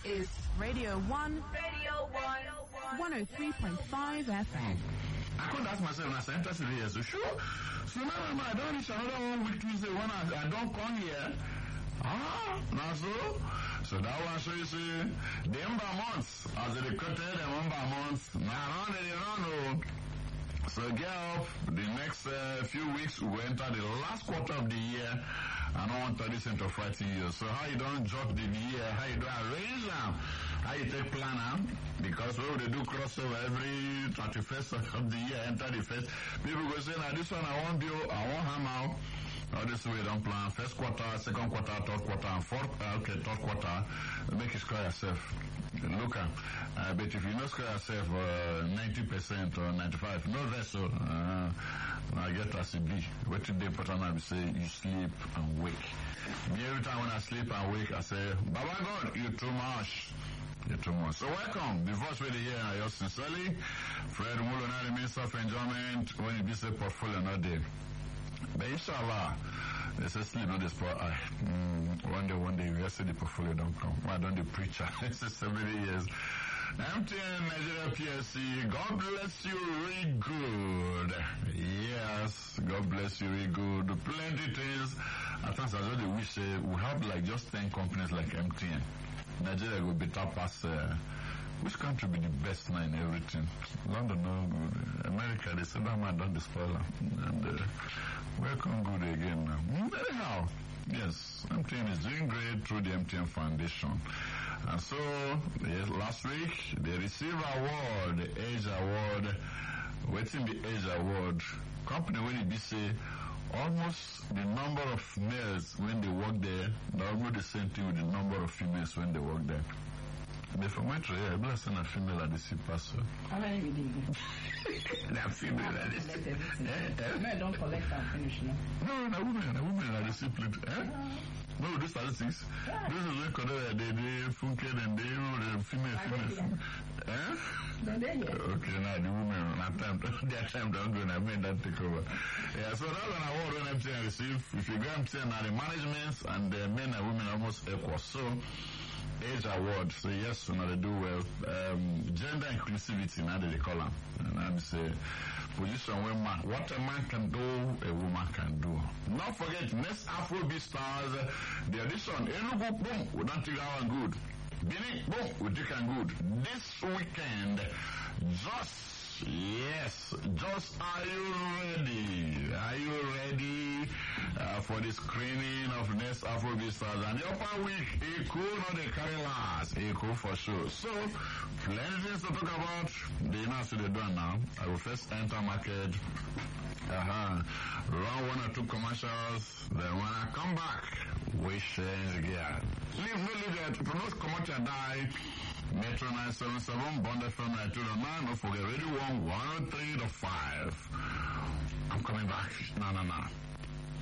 is Radio 1. Radio 1. 103.5 FM. I could ask myself, and I said, interested here, so sure. So now I don't reach another 1 week Tuesday when I don't come here. Now so that one, so you see, the Ember months, as they cut the Ember months, now they don't know. So get up, the next few weeks we enter the last quarter of the year, and I want to listen to fighting you. So how you don't drop the year, how you don't arrange them, how you take planner, because when they do crossover every 31st of the year, enter the first, people go say, now this one I want build, I want hammer. All this way don't plan. First quarter, second quarter, third quarter, and fourth. Third quarter. Make you score yourself. Look at. But if you not score yourself 90% or 95%, no vessel. I get as it be. What today important I say you sleep and wake. Me every time when I sleep and wake, I say, Baba God, you too much. You're too much. So welcome. The first way to hear I yours sincerely. Fred Mulonari, Minister of Enjoyment. When you be say portfolio not there. But inshallah, they say sleep not this for one day we see the portfolio don't come. Why don't the preacher? It's 70 years. MTN Nigeria PSC, God bless you really good. Yes, God bless you really good. Plenty things. At times I really wish we have like just 10 companies like MTN. Nigeria will be top as which country be the best now in everything? London no good. America, they said that man don't spoil. And welcome good again now. Anyhow, yes, MTN is doing great through the MTN Foundation. And so, yes, last week, they received award, the Age Award. Waiting the Age Award. Company when it be say, almost the number of males when they work there, almost the same thing with the number of females when they work there. The formatry, I bless a female at the sea pastor. How many we did? They are female at the sea. Men don't collect and finish, no? No, women are the sea plate. No, these are the things. This is when they funke and they female. Okay, now the women, their time don't go and I made that take over. Yeah, so that's an award when MTN receive. If you go MTN now, the management and the men and women are almost equal. So, Age Award, so yes, so now they do well. Gender inclusivity, now they call them. And I say, position where man, what a man can do, a woman can do. Not forget, next Afrobeat Stars, the audition, Enugu, boom, we don't think our good. Benin, boom, we think I'm good. This weekend, just are you ready? Are you ready for the screening of next Afrobeat Stars? And the upper week, it could not the carry last. It could for sure. So, plenty things to talk about. The announcement they're done now. I will first enter market. Run 1 or 2 commercials. Then when I come back, we change gear. Leave there. To not come out and die. Metro 977, Bond FM 9209, don't forget Radio 1, 103.5. I'm coming back. No.